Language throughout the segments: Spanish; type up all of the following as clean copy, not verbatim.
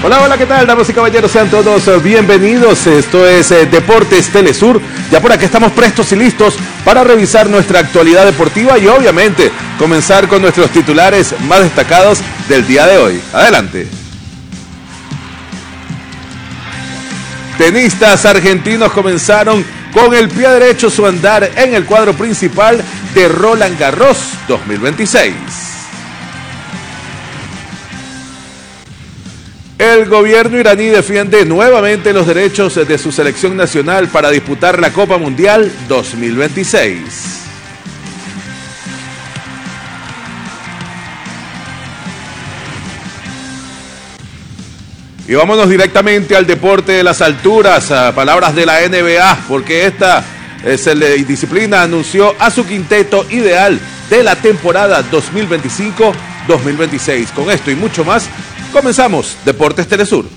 Hola, hola, ¿qué tal, damas y caballeros? Sean todos bienvenidos. Esto es Deportes Telesur. Ya por aquí estamos prestos y listos para revisar nuestra actualidad deportiva y obviamente comenzar con nuestros titulares más destacados del día de hoy. Adelante. Tenistas argentinos comenzaron con el pie derecho su andar en el cuadro principal de Roland Garros 2026. El gobierno iraní defiende nuevamente los derechos de su selección nacional para disputar la Copa Mundial 2026. Y vámonos directamente al deporte de las alturas, a palabras de la NBA, porque esta disciplina anunció a su quinteto ideal de la temporada 2025-2026. Con esto y mucho más, comenzamos Deportes Telesur.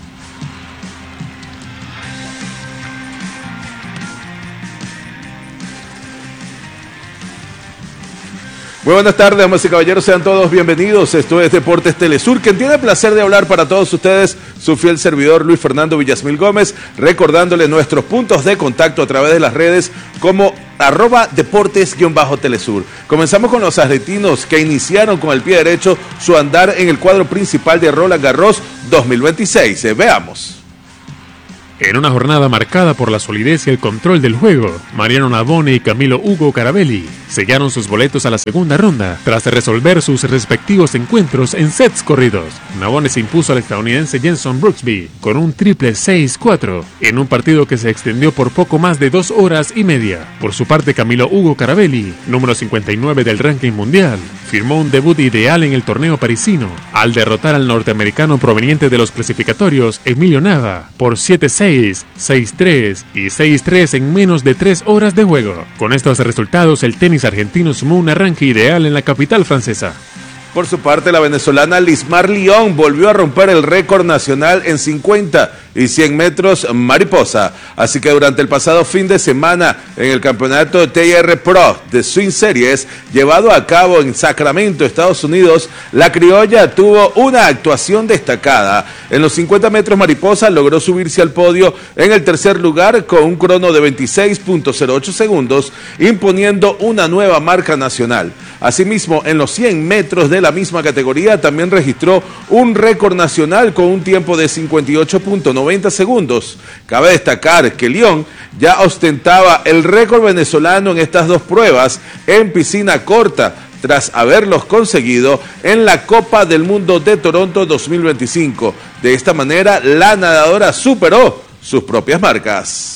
Muy buenas tardes, damas y caballeros, sean todos bienvenidos. Esto es Deportes Telesur, quien tiene el placer de hablar para todos ustedes, su fiel servidor Luis Fernando Villasmil Gómez, recordándole nuestros puntos de contacto a través de las redes como @deportes_telesur. Comenzamos con los argentinos que iniciaron con el pie derecho su andar en el cuadro principal de Roland Garros 2026. Veamos. En una jornada marcada por la solidez y el control del juego, Mariano Navone y Camilo Hugo Carabelli sellaron sus boletos a la segunda ronda tras resolver sus respectivos encuentros en sets corridos. Navone se impuso al estadounidense Jenson Brooksby con un triple 6-4 en un partido que se extendió por poco más de 2 horas y media. Por su parte, Camilo Hugo Carabelli, número 59 del ranking mundial, firmó un debut ideal en el torneo parisino al derrotar al norteamericano proveniente de los clasificatorios Emilio Nava por 7-6, 6-3 y 6-3 en menos de 3 horas de juego. Con estos resultados, el tenis argentino sumó un arranque ideal en la capital francesa. Por su parte, la venezolana Lismar León volvió a romper el récord nacional en 50 y 100 metros mariposa. Así que durante el pasado fin de semana en el campeonato TR Pro de Swing Series, llevado a cabo en Sacramento, Estados Unidos, la criolla tuvo una actuación destacada. En los 50 metros mariposa logró subirse al podio en el tercer lugar con un crono de 26.08 segundos, imponiendo una nueva marca nacional. Asimismo, en los 100 metros de la misma categoría también registró un récord nacional con un tiempo de 58.90 segundos. Cabe destacar que León ya ostentaba el récord venezolano en estas dos pruebas en piscina corta, tras haberlos conseguido en la Copa del Mundo de Toronto 2025. De esta manera, la nadadora superó sus propias marcas.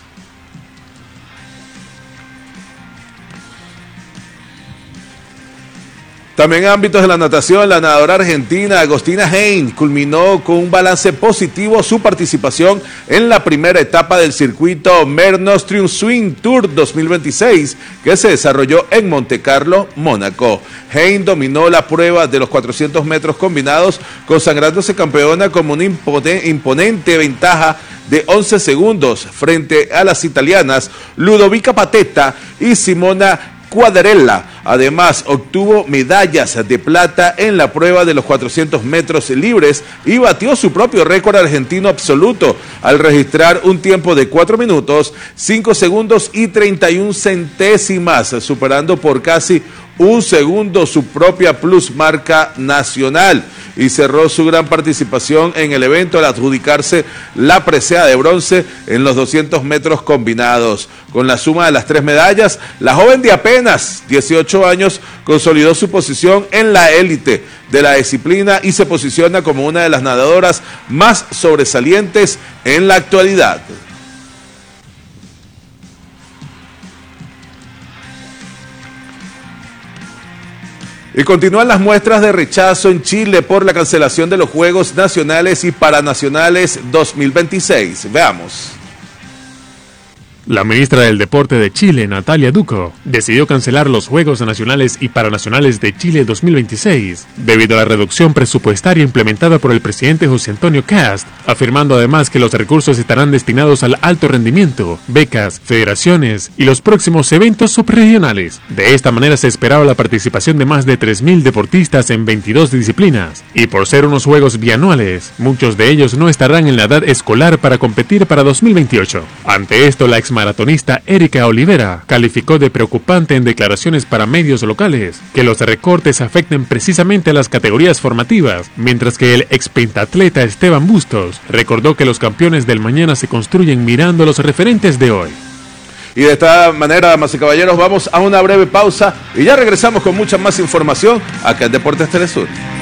También en ámbitos de la natación, la nadadora argentina Agostina Hein culminó con un balance positivo su participación en la primera etapa del circuito Mare Nostrum Swing Tour 2026 que se desarrolló en Montecarlo, Mónaco. Hein dominó la prueba de los 400 metros combinados, consagrándose campeona con una imponente ventaja de 11 segundos frente a las italianas Ludovica Patetta y Simona Quadarella. Además, obtuvo medallas de plata en la prueba de los 400 metros libres y batió su propio récord argentino absoluto al registrar un tiempo de 4 minutos, 5 segundos y 31 centésimas, superando por casi un segundo su propia plusmarca nacional, y cerró su gran participación en el evento al adjudicarse la presea de bronce en los 200 metros combinados. Con la suma de las 3 medallas, la joven de apenas 18 años consolidó su posición en la élite de la disciplina y se posiciona como una de las nadadoras más sobresalientes en la actualidad. Y continúan las muestras de rechazo en Chile por la cancelación de los Juegos Nacionales y Paranacionales 2026. Veamos. La ministra del Deporte de Chile, Natalia Duco, decidió cancelar los Juegos Nacionales y Paranacionales de Chile 2026 debido a la reducción presupuestaria implementada por el presidente José Antonio Kast, afirmando además que los recursos estarán destinados al alto rendimiento, becas, federaciones y los próximos eventos subregionales. De esta manera se esperaba la participación de más de 3.000 deportistas en 22 disciplinas, y por ser unos juegos bianuales, muchos de ellos no estarán en la edad escolar para competir para 2028. Ante esto, la exmaratonista Erika Olivera calificó de preocupante en declaraciones para medios locales que los recortes afecten precisamente a las categorías formativas, mientras que el expentatleta Esteban Bustos recordó que los campeones del mañana se construyen mirando a los referentes de hoy. Y de esta manera, damas y caballeros, vamos a una breve pausa y ya regresamos con mucha más información acá en Deportes Telesur.